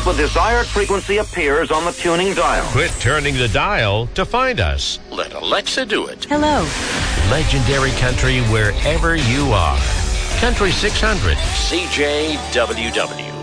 the desired frequency appears on the tuning dial. Quit turning the dial to find us. Let Alexa do it. Hello. Legendary country wherever you are. Country 600. CJWW.